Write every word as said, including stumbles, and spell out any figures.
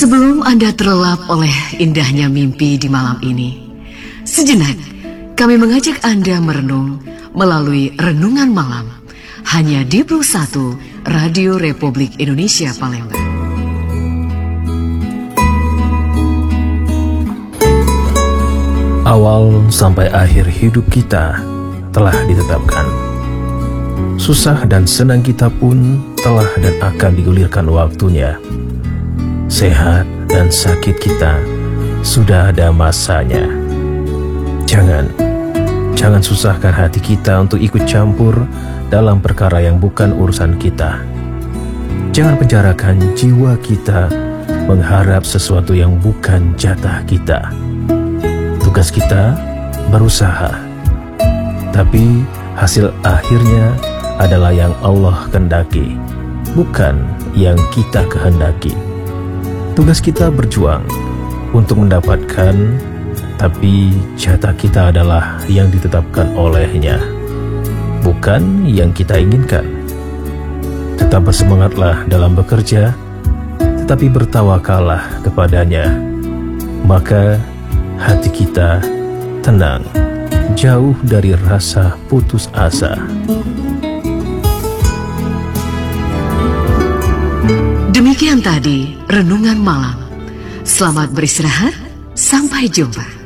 Sebelum Anda terlelap oleh indahnya mimpi di malam ini, sejenak kami mengajak Anda merenung melalui Renungan Malam hanya di Plus satu Radio Republik Indonesia Palembang. Awal sampai akhir hidup kita telah ditetapkan. Susah dan senang kita pun telah dan akan digulirkan waktunya. Sehat dan sakit kita sudah ada masanya. Jangan, jangan susahkan hati kita untuk ikut campur dalam perkara yang bukan urusan kita. Jangan penjarakan jiwa kita mengharap sesuatu yang bukan jatah kita. Tugas kita berusaha, tapi hasil akhirnya adalah yang Allah kehendaki, bukan yang kita kehendaki. Tugas kita berjuang untuk mendapatkan, tapi jatah kita adalah yang ditetapkan olehnya, bukan yang kita inginkan. Tetap bersemangatlah dalam bekerja, tetapi bertawakallah kepadanya. Maka hati kita tenang, jauh dari rasa putus asa. Demikian tadi Renungan Malam. Selamat beristirahat, sampai jumpa.